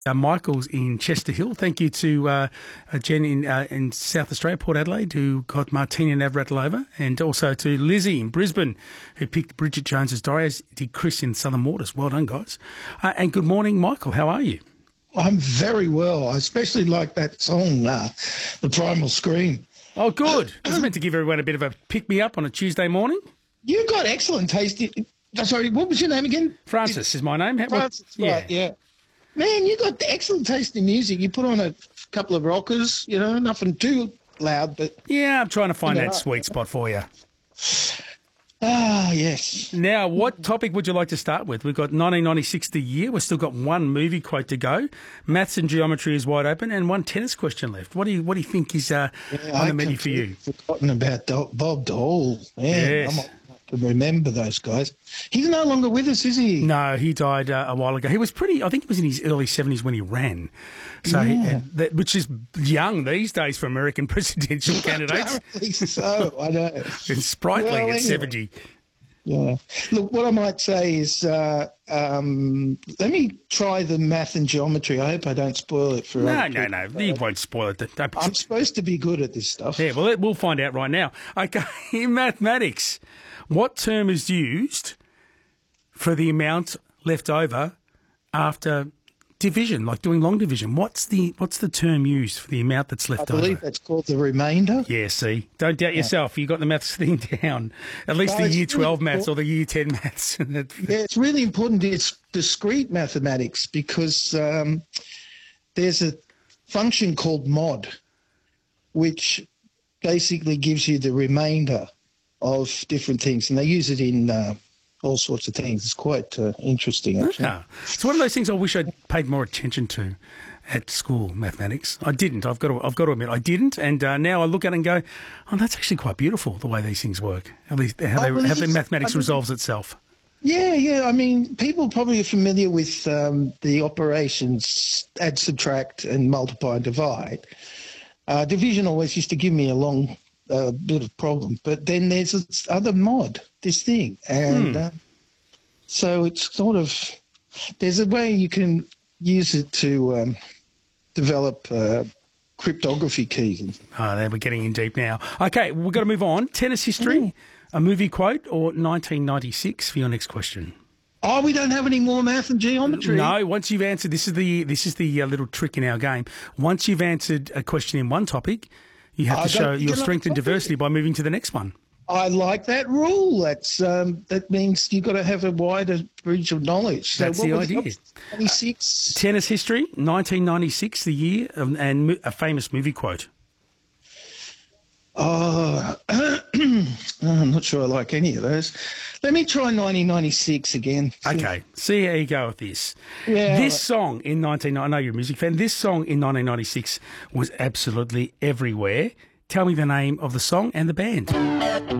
Michael's in Chester Hill. Thank you to Jen in South Australia, Port Adelaide, who got Martina Navratilova, and also to Lizzie in Brisbane, who picked Bridget Jones's Diary, as did Chris in Southern Waters. Well done, guys. And good morning, Michael. How are you? I'm very well. I especially like that song, The Primal Scream. Oh, good. I was meant to give everyone a bit of a pick-me-up on a Tuesday morning. You've got excellent taste. Sorry, what was your name again? Francis is my name. Francis, right, yeah. Man, you got excellent taste in music. You put on a couple of rockers, nothing too loud, but... Yeah, I'm trying to find that sweet spot for you. Ah, yes. Now, what topic would you like to start with? We've got 1996 the year. We've still got one movie quote to go. Maths and geometry is wide open, and one tennis question left. What do you think is on the menu for you? I've forgotten about Bob Dole. Man, yes. I can remember those guys. He's no longer with us, is he? No, he died a while ago. He was I think he was in his early 70s when he ran. So, which is young these days for American presidential candidates. Apparently so, I know. It's sprightly at 70. Yeah. Look, what I might say is let me try the math and geometry. I hope I don't spoil it for No. You won't spoil it. I'm supposed to be good at this stuff. Yeah, well, we'll find out right now. Okay, in mathematics, what term is used for the amount left over after division, like doing long division? What's the term used for the amount that's left over? I believe that's called the remainder. Yeah, see, don't doubt yourself. You got the maths thing down. At least the year 12 maths or the year 10 maths. Yeah, it's really important. It's discrete mathematics because there's a function called mod, which basically gives you the remainder of different things, and they use it in all sorts of things. It's quite interesting, actually. Yeah. It's one of those things I wish I'd paid more attention to at school, mathematics. I didn't. I've got to admit, I didn't. And now I look at it and go, oh, that's actually quite beautiful, the way these things work, at least how the mathematics resolves itself. Yeah. I mean, people probably are familiar with the operations add, subtract, and multiply and divide. Division always used to give me a long bit of problem, but then there's this other mod, this thing, and so it's sort of, there's a way you can use it to develop cryptography keys. Oh, we're getting in deep now. Okay, we've got to move on. Tennis history, a movie quote, or 1996 for your next question? Oh, we don't have any more math and geometry. No, once you've answered, this is the little trick in our game. Once you've answered a question in one topic, you have to show your strength and diversity by moving to the next one. I like that rule. That means you've got to have a wider bridge of knowledge. So that's the idea. 26. Tennis history, 1996, the year, and a famous movie quote. Oh, I'm not sure I like any of those. Let me try 1996 again. Okay, see how you go with this. Yeah, this song in I know you're a music fan. This song in 1996 was absolutely everywhere. Tell me the name of the song and the band.